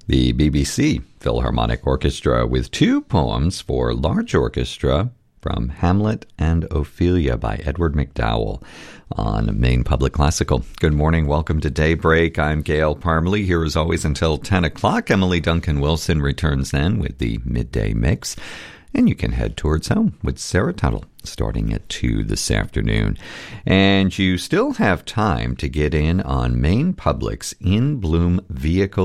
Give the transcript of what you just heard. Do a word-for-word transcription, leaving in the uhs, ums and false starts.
The B B C Philharmonic Orchestra with two poems for large orchestra from Hamlet and Ophelia by Edward MacDowell on Maine Public Classical. Good morning. Welcome to Daybreak. I'm Gail Parmalee, here as always until ten o'clock. Emily Duncan-Wilson returns then with the midday mix. And you can head towards home with Sarah Tuttle starting at two this afternoon. And you still have time to get in on Maine Public's In Bloom Vehicle